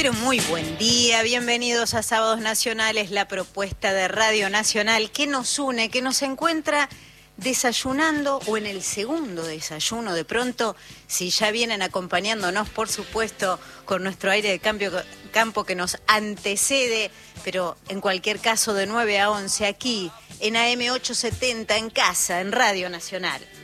Pero muy buen día, bienvenidos a Sábados Nacionales, la propuesta de Radio Nacional que nos une, que nos encuentra desayunando o en el segundo desayuno. De pronto, si ya vienen acompañándonos, por supuesto, con nuestro aire de campo que nos antecede, pero en cualquier caso de 9 a 11 aquí en AM 870 en casa, en Radio Nacional.